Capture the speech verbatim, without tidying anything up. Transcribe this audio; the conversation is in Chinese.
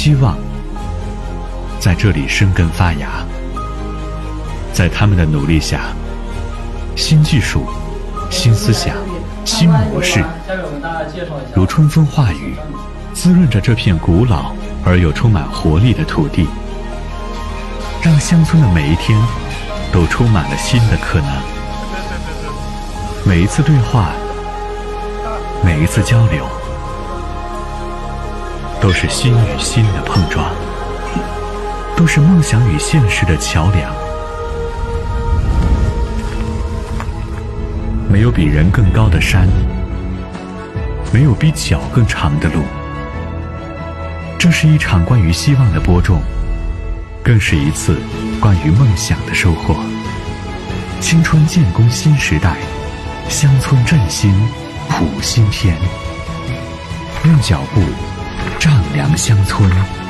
希望在这里生根发芽。在他们的努力下，新技术、新思想、新模式如春风化雨，滋润着这片古老而又充满活力的土地，让乡村的每一天都充满了新的可能。每一次对话，每一次交流，都是心与心的碰撞，都是梦想与现实的桥梁。没有比人更高的山，没有比脚更长的路。这是一场关于希望的播种，更是一次关于梦想的收获。青春建功新时代，乡村振兴谱新篇。用脚步丈量乡村。